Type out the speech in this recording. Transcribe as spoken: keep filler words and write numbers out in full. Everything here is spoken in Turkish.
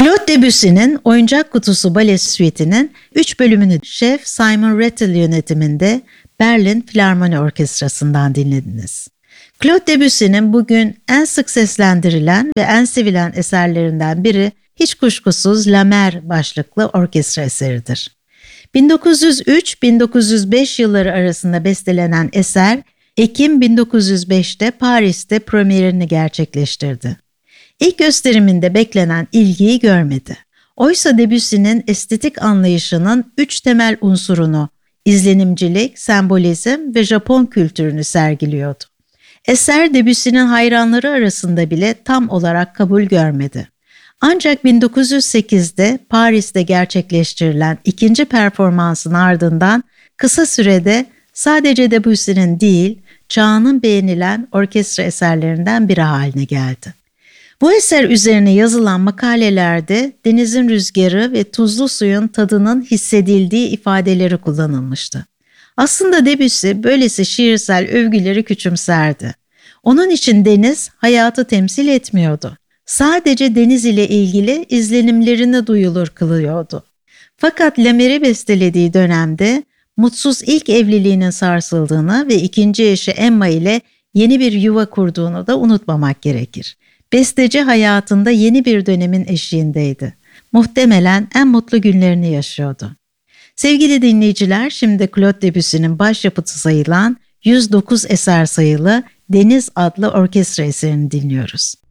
Claude Debussy'nin Oyuncak Kutusu Bale Suite'nin üç bölümünü şef Simon Rattle yönetiminde Berlin Filarmoni Orkestrası'ndan dinlediniz. Claude Debussy'nin bugün en sık seslendirilen ve en sevilen eserlerinden biri hiç kuşkusuz La Mer başlıklı orkestra eseridir. bin dokuz yüz üç - bin dokuz yüz beş yılları arasında bestelenen eser, Ekim bin dokuz yüz beşte Paris'te premierini gerçekleştirdi. İlk gösteriminde beklenen ilgiyi görmedi. Oysa Debussy'nin estetik anlayışının üç temel unsurunu, izlenimcilik, sembolizm ve Japon kültürünü sergiliyordu. Eser Debussy'nin hayranları arasında bile tam olarak kabul görmedi. Ancak bin dokuz yüz sekizde Paris'te gerçekleştirilen ikinci performansın ardından kısa sürede sadece Debussy'nin değil, çağının beğenilen orkestra eserlerinden biri haline geldi. Bu eser üzerine yazılan makalelerde denizin rüzgarı ve tuzlu suyun tadının hissedildiği ifadeleri kullanılmıştı. Aslında Debussy böylesi şiirsel övgüleri küçümserdi. Onun için deniz hayatı temsil etmiyordu. Sadece deniz ile ilgili izlenimlerini duyulur kılıyordu. Fakat La Mer'i bestelediği dönemde mutsuz ilk evliliğinin sarsıldığını ve ikinci eşi Emma ile yeni bir yuva kurduğunu da unutmamak gerekir. Besteci hayatında yeni bir dönemin eşiğindeydi. Muhtemelen en mutlu günlerini yaşıyordu. Sevgili dinleyiciler, şimdi Claude Debussy'nin başyapıtı sayılan yüz dokuz eser sayılı Deniz adlı orkestra eserini dinliyoruz.